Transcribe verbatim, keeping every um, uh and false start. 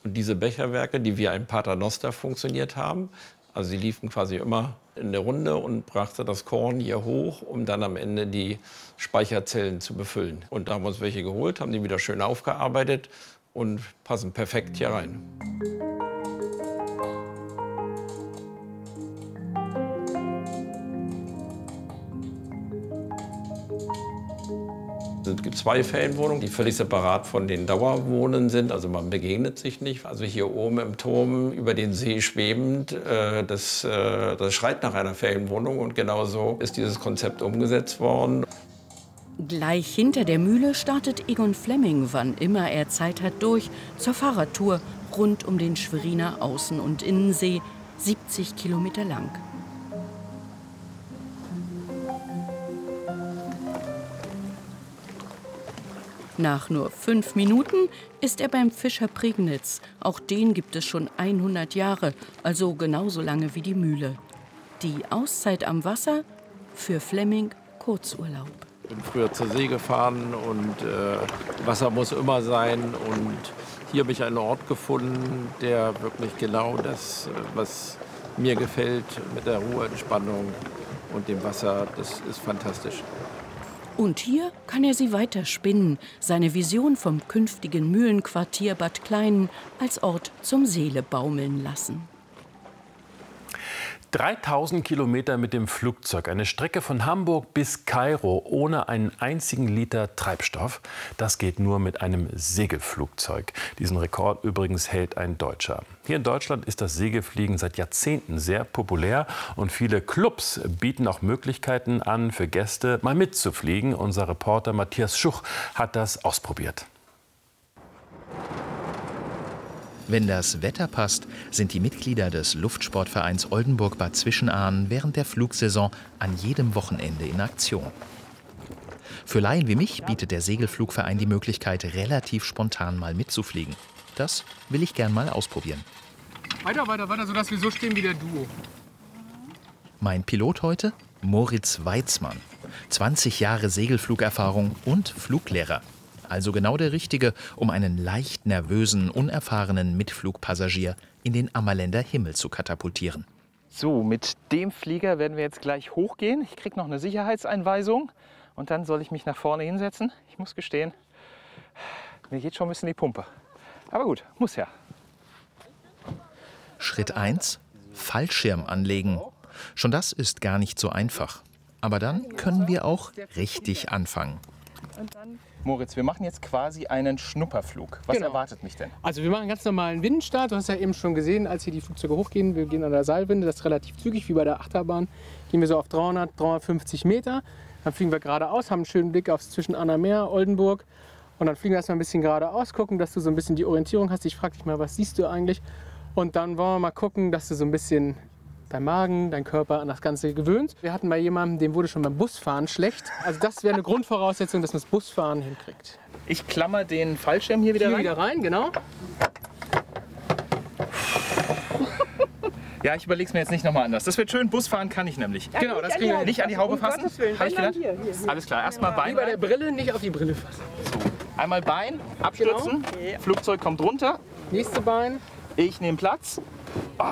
Und diese Becherwerke, die wie ein Paternoster funktioniert haben, also sie liefen quasi immer in der Runde und brachte das Korn hier hoch, um dann am Ende die Speicherzellen zu befüllen. Und da haben wir uns welche geholt, haben die wieder schön aufgearbeitet und passen perfekt hier rein. Es gibt zwei Ferienwohnungen, die völlig separat von den Dauerwohnungen sind. Also man begegnet sich nicht. Also hier oben im Turm über den See schwebend, äh, das, äh, das schreit nach einer Ferienwohnung. Und genau so ist dieses Konzept umgesetzt worden. Gleich hinter der Mühle startet Egon Flemming, wann immer er Zeit hat, durch zur Fahrradtour rund um den Schweriner Außen- und Innensee, siebzig Kilometer lang. Nach nur fünf Minuten ist er beim Fischer Prignitz. Auch den gibt es schon hundert Jahre, also genauso lange wie die Mühle. Die Auszeit am Wasser, für Flemming Kurzurlaub. Ich bin früher zur See gefahren und äh, Wasser muss immer sein. Und hier habe ich einen Ort gefunden, der wirklich genau das, was mir gefällt, mit der Ruhe, Entspannung und dem Wasser, das ist fantastisch. Und hier kann er sie weiter spinnen, seine Vision vom künftigen Mühlenquartier Bad Kleinen als Ort zum Seele baumeln lassen. dreitausend Kilometer mit dem Flugzeug, eine Strecke von Hamburg bis Kairo ohne einen einzigen Liter Treibstoff. Das geht nur mit einem Segelflugzeug. Diesen Rekord übrigens hält ein Deutscher. Hier in Deutschland ist das Segelfliegen seit Jahrzehnten sehr populär und viele Clubs bieten auch Möglichkeiten an, für Gäste mal mitzufliegen. Unser Reporter Matthias Schuch hat das ausprobiert. Wenn das Wetter passt, sind die Mitglieder des Luftsportvereins Oldenburg-Bad Zwischenahn während der Flugsaison an jedem Wochenende in Aktion. Für Laien wie mich bietet der Segelflugverein die Möglichkeit, relativ spontan mal mitzufliegen. Das will ich gern mal ausprobieren. Weiter, weiter, weiter, sodass wir so stehen wie der Duo. Mein Pilot heute? Moritz Weitzmann. zwanzig Jahre Segelflugerfahrung und Fluglehrer. Also genau der Richtige, um einen leicht nervösen, unerfahrenen Mitflugpassagier in den Ammerländer Himmel zu katapultieren. So, mit dem Flieger werden wir jetzt gleich hochgehen. Ich kriege noch eine Sicherheitseinweisung und dann soll ich mich nach vorne hinsetzen. Ich muss gestehen, mir geht schon ein bisschen die Pumpe. Aber gut, muss ja. Schritt eins: Fallschirm anlegen. Schon das ist gar nicht so einfach. Aber dann können wir auch richtig anfangen. Moritz, wir machen jetzt quasi einen Schnupperflug. Was Genau. erwartet mich denn? Also wir machen einen ganz normalen Windenstart. Du hast ja eben schon gesehen, als hier die Flugzeuge hochgehen, wir gehen an der Seilwinde, das ist relativ zügig, wie bei der Achterbahn. Gehen wir so auf dreihundert, dreihundertfünfzig Meter. Dann fliegen wir geradeaus, haben einen schönen Blick aufs Zwischenahner Meer, Oldenburg. Und dann fliegen wir erstmal ein bisschen geradeaus, gucken, dass du so ein bisschen die Orientierung hast. Ich frage dich mal, was siehst du eigentlich? Und dann wollen wir mal gucken, dass du so ein bisschen dein Magen, dein Körper an das Ganze gewöhnt. Wir hatten bei jemandem, dem wurde schon beim Busfahren schlecht. Also das wäre eine Grundvoraussetzung, dass man das Busfahren hinkriegt. Ich klammer den Fallschirm hier wieder Hier rein. wieder rein, genau. Ja, ich überlege es mir jetzt nicht nochmal anders. Das wird schön. Busfahren kann ich nämlich. Ja, genau, das kriegen wir Nicht an die Haube fassen? Hab ich gedacht? hier, hier. Alles klar, erstmal Bein Wie bei der rein. Brille, nicht auf die Brille fassen. Einmal Bein abstützen. Genau. Flugzeug kommt runter. Nächste Bein. Ich nehme Platz. Oh,